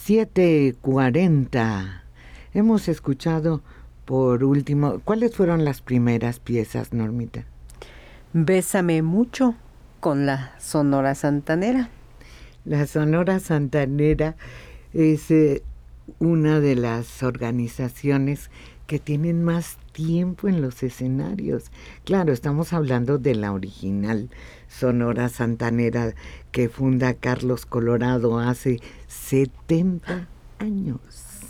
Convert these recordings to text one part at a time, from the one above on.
7:40. Hemos escuchado por último, ¿cuáles fueron las primeras piezas, Normita? Bésame mucho con la Sonora Santanera. La Sonora Santanera es una de las organizaciones que tienen más tiempo en los escenarios. Claro, estamos hablando de la original Sonora Santanera que funda Carlos Colorado hace 70 años.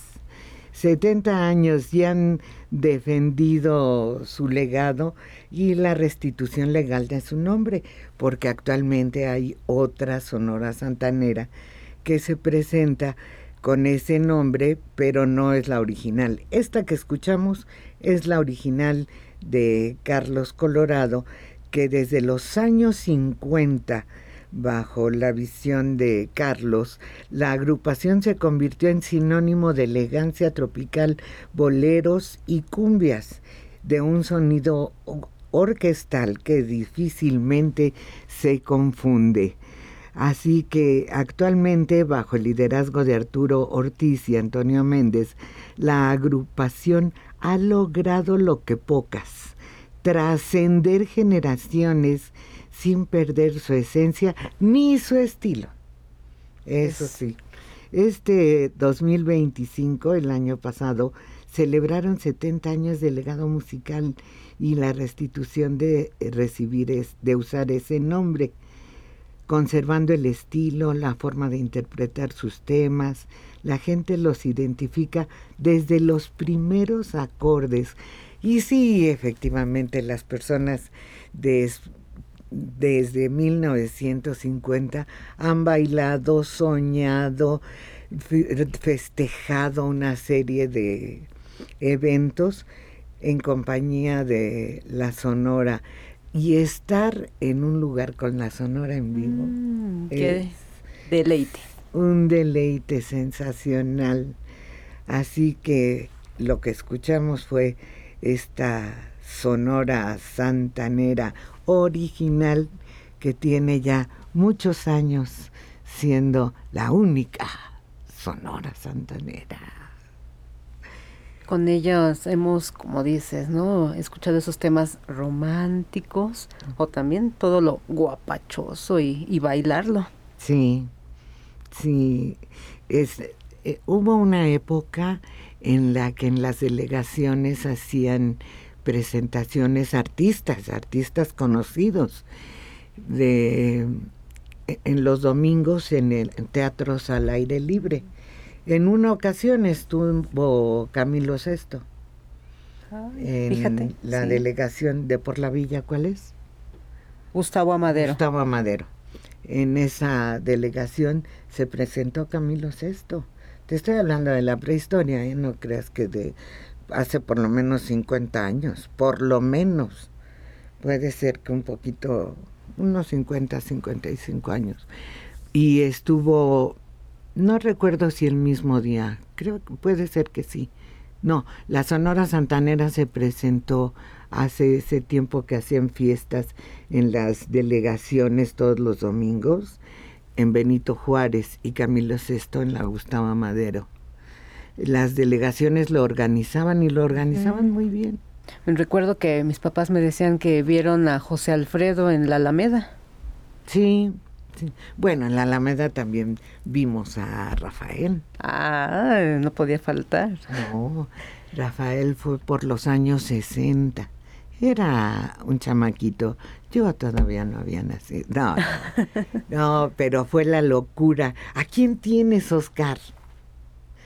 70 años y han defendido su legado y la restitución legal de su nombre, porque actualmente hay otra Sonora Santanera que se presenta con ese nombre, pero no es la original. Esta que escuchamos es la original de Carlos Colorado, que desde los años 50, bajo la visión de Carlos, la agrupación se convirtió en sinónimo de elegancia tropical, boleros y cumbias, de un sonido orquestal que difícilmente se confunde. Así que actualmente, bajo el liderazgo de Arturo Ortiz y Antonio Méndez, la agrupación ha logrado lo que pocas: trascender generaciones sin perder su esencia ni su estilo. Eso sí, este 2025, el año pasado, celebraron 70 años de legado musical y la restitución de usar ese nombre, conservando el estilo, la forma de interpretar sus temas. La gente los identifica desde los primeros acordes. Y sí, efectivamente, las personas desde 1950 han bailado, soñado, festejado una serie de eventos en compañía de la Sonora. Y estar en un lugar con la Sonora en vivo qué deleite. Un deleite sensacional. Así que lo que escuchamos fue esta Sonora Santanera original, que tiene ya muchos años siendo la única Sonora Santanera. Con ellos hemos, como dices, ¿no?, escuchado esos temas románticos o también todo lo guapachoso y bailarlo. Sí, hubo una época en la que en las delegaciones hacían presentaciones artistas conocidos, en los domingos en teatros al aire libre. En una ocasión estuvo Camilo Sesto en fíjate, la delegación de Por la Villa, ¿cuál es? Gustavo Amadero. En esa delegación se presentó Camilo Sesto. Te estoy hablando de la prehistoria, ¿eh? No creas que de hace por lo menos 50 años, por lo menos. Puede ser que un poquito, unos 50, 55 años. Y estuvo, no recuerdo si el mismo día, creo que puede ser que sí. No, la Sonora Santanera se presentó hace ese tiempo que hacían fiestas en las delegaciones todos los domingos, en Benito Juárez, y Camilo Sesto en la Gustavo Amadero. Las delegaciones lo organizaban y lo organizaban muy bien. Recuerdo que mis papás me decían que vieron a José Alfredo en la Alameda. Sí. Bueno, en la Alameda también vimos a Rafael. No podía faltar. No, Rafael fue por los años 60. Era un chamaquito. Yo todavía no había nacido. No, pero fue la locura. ¿A quién tienes, Oscar?